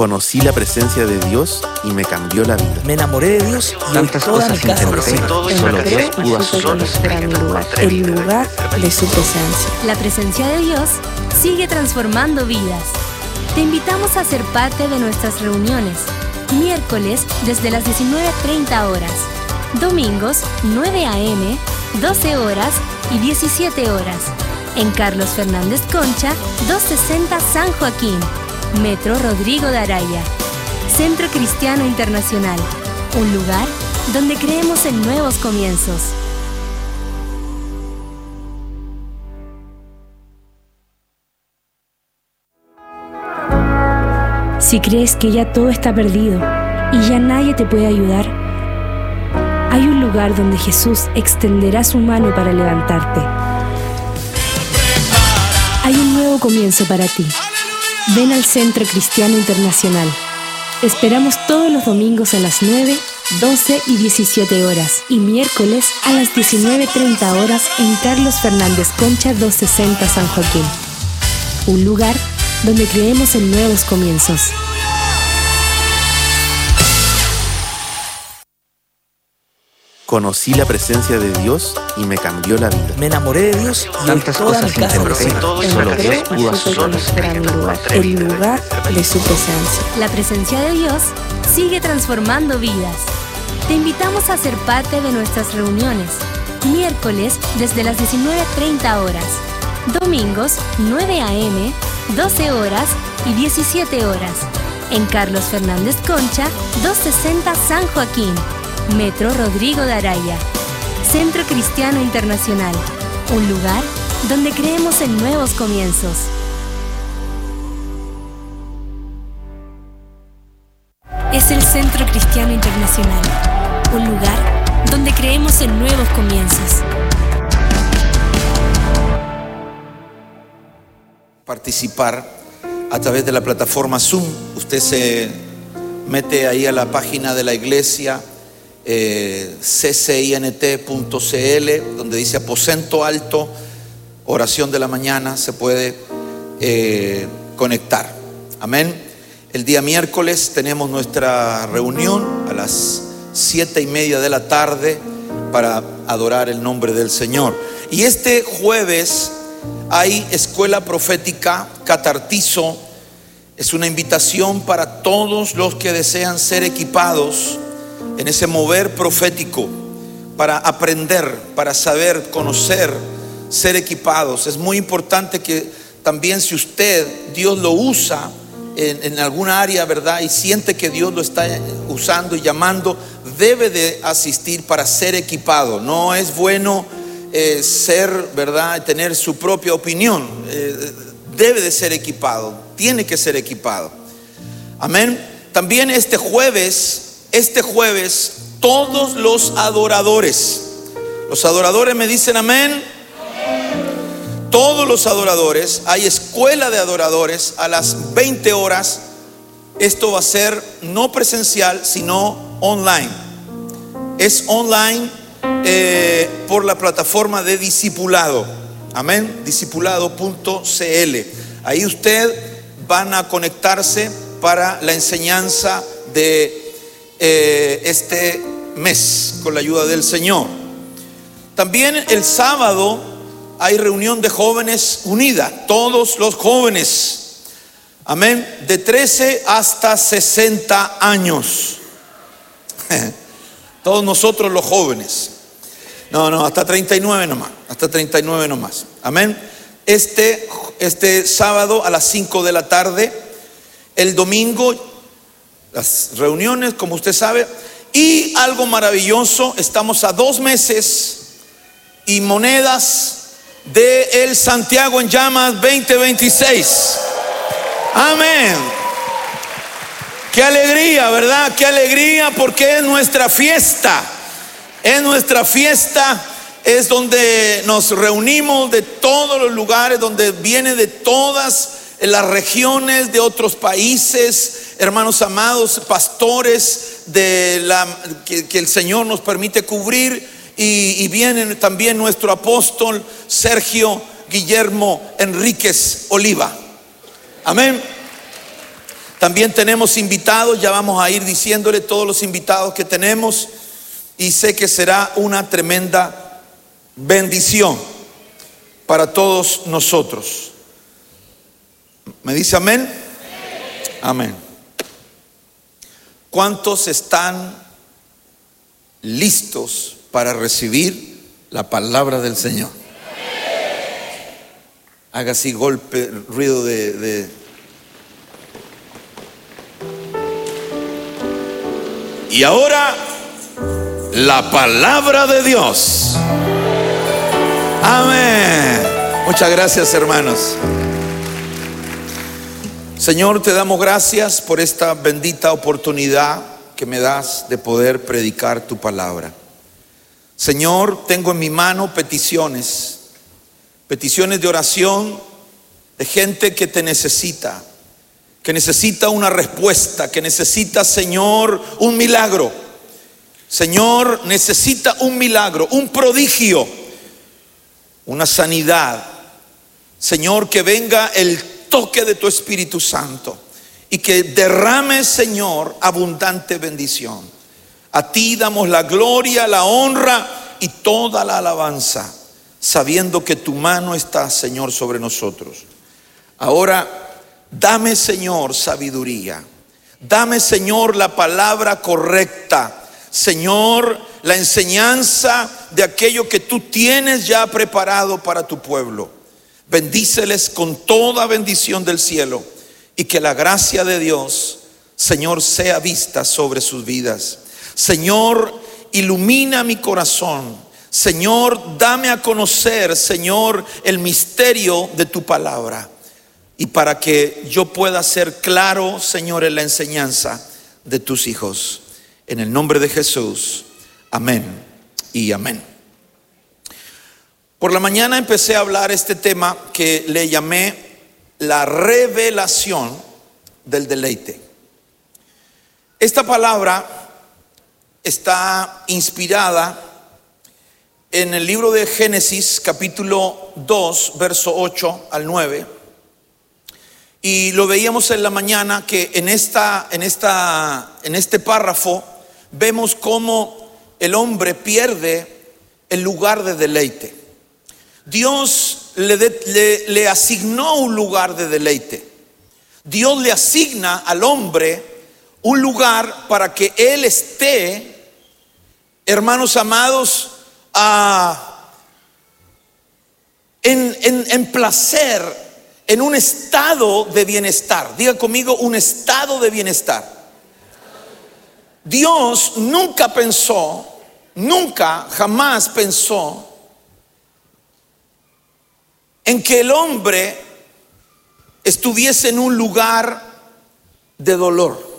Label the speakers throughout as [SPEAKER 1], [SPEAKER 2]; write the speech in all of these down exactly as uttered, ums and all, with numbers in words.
[SPEAKER 1] Conocí la presencia de Dios y me cambió la vida.
[SPEAKER 2] Me enamoré de Dios y hoy
[SPEAKER 3] Tantas
[SPEAKER 2] toda mi
[SPEAKER 3] cosas
[SPEAKER 2] casa
[SPEAKER 3] intenté,
[SPEAKER 2] lo
[SPEAKER 3] todo
[SPEAKER 2] sé.
[SPEAKER 3] solo
[SPEAKER 4] Entré
[SPEAKER 3] Dios pudo
[SPEAKER 4] y supe
[SPEAKER 3] hacer.
[SPEAKER 4] conocer a mi lugar, el lugar de su presencia.
[SPEAKER 5] La presencia de Dios sigue transformando vidas. Te invitamos a ser parte de nuestras reuniones. Miércoles desde las diecinueve treinta horas. Domingos nueve a eme, doce horas y diecisiete horas. En Carlos Fernández Concha, doscientos sesenta San Joaquín. Metro Rodrigo de Araya. Centro Cristiano Internacional. Un lugar donde creemos en nuevos comienzos. Si crees que ya todo está perdido y ya nadie te puede ayudar, hay un lugar donde Jesús extenderá su mano para levantarte. Hay un nuevo comienzo para ti. Ven al Centro Cristiano Internacional. Te esperamos todos los domingos a las nueve, doce y diecisiete horas y miércoles a las diecinueve treinta horas en Carlos Fernández Concha doscientos sesenta San Joaquín. Un lugar donde creemos en nuevos comienzos.
[SPEAKER 1] Conocí la presencia de Dios y me cambió la vida.
[SPEAKER 2] Me enamoré de Dios y hoy
[SPEAKER 3] Tantas
[SPEAKER 2] toda mi
[SPEAKER 3] cosas
[SPEAKER 2] casa lo sé.
[SPEAKER 3] intenté, todo solo
[SPEAKER 4] Entré
[SPEAKER 3] Dios
[SPEAKER 4] y
[SPEAKER 3] pudo
[SPEAKER 4] supe
[SPEAKER 3] hacer.
[SPEAKER 4] conocer a mi lugar, el lugar de su presencia.
[SPEAKER 5] La presencia de Dios sigue transformando vidas. Te invitamos a ser parte de nuestras reuniones. Miércoles desde las diecinueve treinta horas. Domingos nueve a eme, doce horas y diecisiete horas. En Carlos Fernández Concha, doscientos sesenta San Joaquín. Metro Rodrigo de Araya. Centro Cristiano Internacional. Un lugar donde creemos en nuevos comienzos. Es el Centro Cristiano Internacional. Un lugar donde creemos en nuevos comienzos.
[SPEAKER 6] Participar a través de la plataforma Zoom. Usted se mete ahí a la página de la iglesia, eh, c c i n t punto c l, donde dice aposento alto, oración de la mañana. Se puede eh, conectar. Amén. El día miércoles tenemos nuestra reunión a las siete y media de la tarde para adorar el nombre del Señor. Y este jueves hay escuela profética Catartizo. Es una invitación para todos los que desean ser equipados en ese mover profético, para aprender, para saber, conocer, ser equipados. Es muy importante que también, si usted, Dios lo usa en, en alguna área, ¿verdad?, y siente que Dios lo está usando y llamando, debe de asistir para ser equipado. No es bueno eh, ser, ¿verdad?, tener su propia opinión. Eh, debe de ser equipado, tiene que ser equipado. Amén. También este jueves, este jueves, todos los adoradores, los adoradores me dicen amén. Todos los adoradores, hay escuela de adoradores a las veinte horas. Esto va a ser no presencial, sino online. Es online eh, por la plataforma de Discipulado. Amén. Discipulado punto c l. Ahí usted van a conectarse para la enseñanza de eh, este mes con la ayuda del Señor. También el sábado hay reunión de jóvenes unida, todos los jóvenes, amén, de trece hasta sesenta años. Todos nosotros los jóvenes. No, no, hasta treinta y nueve nomás, hasta treinta y nueve nomás. Amén. Este, este sábado a las cinco de la tarde, el domingo, las reuniones, como usted sabe. Y algo maravilloso, estamos a dos meses y monedas de el Santiago en Llamas veinte veintiséis. Amén. Qué alegría, ¿verdad? Qué alegría, porque es nuestra fiesta. Es nuestra fiesta. Es donde nos reunimos de todos los lugares, donde viene de todas las regiones, de otros países, hermanos amados, pastores de la, que, que el Señor nos permite cubrir. Y, y viene también nuestro apóstol Sergio Guillermo Enríquez Oliva. Amén. También tenemos invitados, ya vamos a ir diciéndole todos los invitados que tenemos, y sé que será una tremenda bendición para todos nosotros. ¿Me dice amén? Amén. ¿Cuántos están listos para recibir la palabra del Señor? Haga así golpe, ruido de, de y ahora la palabra de Dios. Amén. Muchas gracias, hermanos. Señor, te damos gracias por esta bendita oportunidad que me das de poder predicar tu palabra. Señor, tengo en mi mano peticiones, peticiones de oración de gente que te necesita, que necesita una respuesta, que necesita, Señor, un milagro. Señor, necesita un milagro, un prodigio, una sanidad. Señor, que venga el toque de tu Espíritu Santo y que derrame, Señor, abundante bendición. A ti damos la gloria, la honra y toda la alabanza, sabiendo que tu mano está, Señor, sobre nosotros. Ahora, dame, Señor, sabiduría. Dame, Señor, la palabra correcta. Señor, la enseñanza de aquello que tú tienes ya preparado para tu pueblo. Bendíceles con toda bendición del cielo y que la gracia de Dios, Señor, sea vista sobre sus vidas. Señor, ilumina mi corazón. Señor, dame a conocer, Señor, el misterio de tu palabra. Y para que yo pueda ser claro, Señor, en la enseñanza de tus hijos. En el nombre de Jesús, amén y amén. Por la mañana empecé a hablar este tema que le llamé la revelación del deleite. Esta palabra está inspirada en el libro de Génesis, capítulo dos, verso ocho al nueve. Y lo veíamos en la mañana que en, esta, en, esta, en este párrafo vemos cómo el hombre pierde el lugar de deleite. Dios le, de, le, le asignó un lugar de deleite. Dios le asigna al hombre un lugar para que él esté, hermanos amados, a, en, en, en placer, en un estado de bienestar. Diga conmigo, un estado de bienestar. Dios nunca pensó, nunca, jamás pensó en que el hombre estuviese en un lugar de dolor.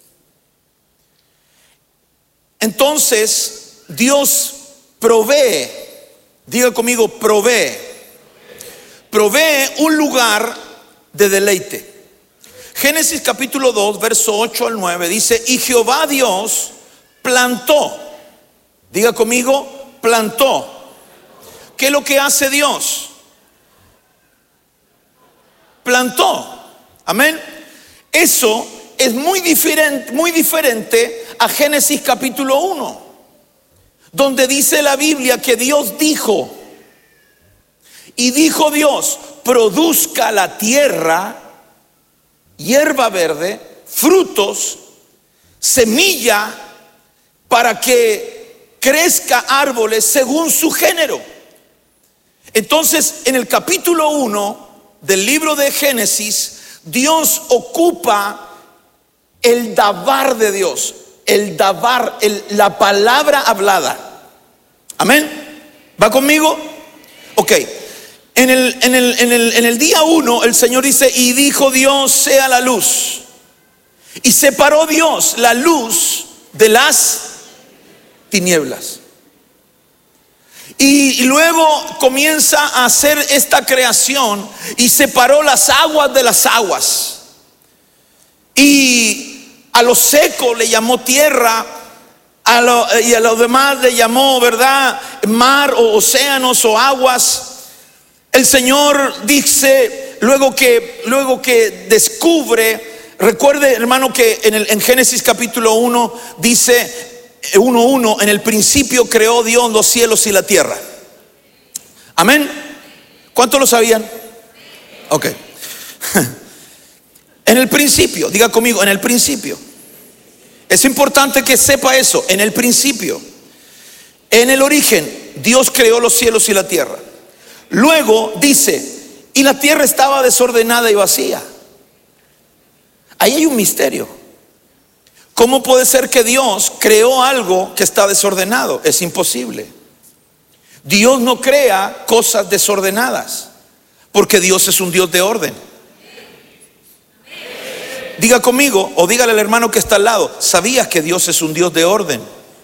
[SPEAKER 6] Entonces, Dios provee, diga conmigo, provee, provee un lugar de deleite. Génesis capítulo dos, verso ocho al nueve dice: y Jehová Dios plantó, diga conmigo, plantó. ¿Qué es lo que hace Dios? Plantó. Amén. Eso es muy diferente, muy diferente a Génesis capítulo uno, donde dice la Biblia que Dios dijo, y dijo Dios: produzca la tierra hierba verde, frutos, semilla, para que crezca árboles según su género. Entonces, en el capítulo uno del libro de Génesis, Dios ocupa el dabar de Dios, el dabar, el, la palabra hablada. Amén. ¿Va conmigo? Ok. En el, en el, en el, en el día uno, el Señor dice: y dijo Dios, sea la luz. Y separó Dios la luz de las tinieblas. Y, y luego comienza a hacer esta creación y separó las aguas de las aguas. Y a lo seco le llamó tierra, a lo, y a lo demás le llamó, ¿verdad?, mar o océanos o aguas. El Señor dice, luego que, luego que descubre Recuerde, hermano, que en, el, en Génesis capítulo uno dice uno uno, en el principio creó Dios los cielos y la tierra. Amén. ¿Cuántos lo sabían? Ok. En el principio, diga conmigo, en el principio. Es importante que sepa eso, en el principio. En el origen, Dios creó los cielos y la tierra. Luego dice, y la tierra estaba desordenada y vacía. Ahí hay un misterio. ¿Cómo puede ser que Dios creó algo que está desordenado? Es imposible. Dios no crea cosas desordenadas, porque Dios es un Dios de orden. Diga conmigo, o dígale al hermano que está al lado, ¿sabías que Dios es un Dios de orden?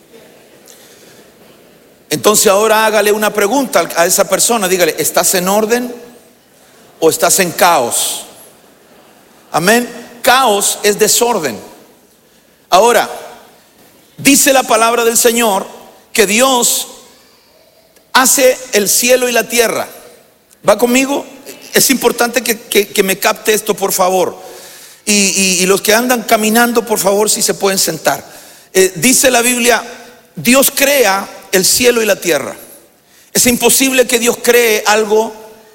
[SPEAKER 6] Entonces ahora hágale una pregunta a esa persona, dígale, ¿estás en orden o estás en caos? Amén. Caos es desorden. Ahora, dice la palabra del Señor que Dios hace el cielo y la tierra. ¿Va conmigo? Es importante que, que, que me capte esto, por favor. Y, y, y los que andan caminando, por favor, si se pueden sentar. Eh, dice la Biblia, Dios crea el cielo y la tierra. Es imposible que Dios cree algo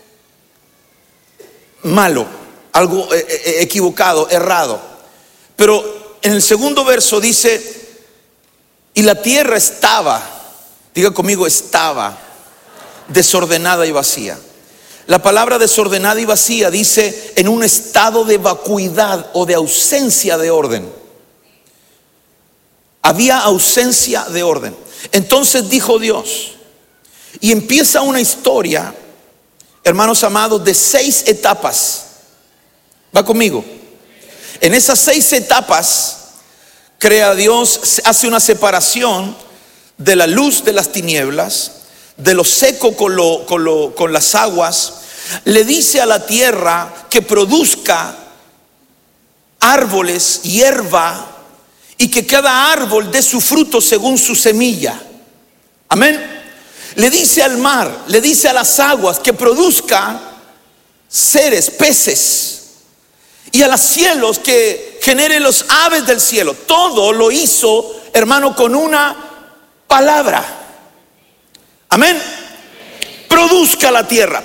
[SPEAKER 6] malo, algo eh, equivocado, errado. Pero en el segundo verso dice, y la tierra estaba, diga conmigo, estaba desordenada y vacía. La palabra desordenada y vacía dice en un estado de vacuidad o de ausencia de orden. Había ausencia de orden. Entonces dijo Dios, y empieza una historia, hermanos amados, de seis etapas. ¿Va conmigo? En esas seis etapas crea Dios, hace una separación de la luz de las tinieblas, de lo seco con, lo, con, lo, con las aguas. Le dice a la tierra que produzca árboles, hierba, y que cada árbol dé su fruto según su semilla. Amén. Le dice al mar, le dice a las aguas que produzca seres, peces, y a los cielos que genere los aves del cielo. Todo lo hizo, hermano, con una palabra. Amén. Produzca la tierra,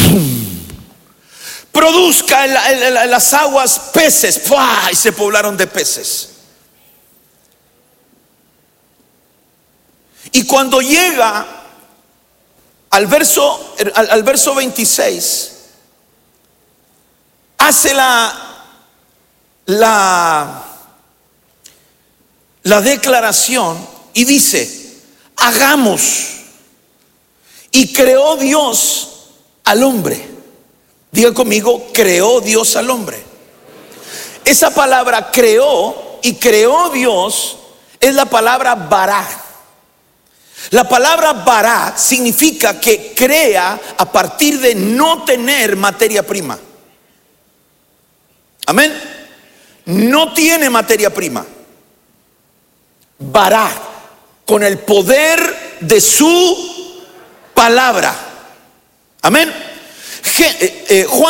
[SPEAKER 6] produzca en, la, en, la, en las aguas peces, ¡pua! Y se poblaron de peces. Y cuando llega al verso, al, al verso veintiséis, hace la, la, la declaración y dice, hagamos. Y creó Dios al hombre. Diga conmigo, creó Dios al hombre. Esa palabra creó y creó Dios es la palabra bará. La palabra bará significa que crea a partir de no tener materia prima. Amén. No tiene materia prima. Bará, con el poder de su palabra. Amén. Je, eh, eh, Juan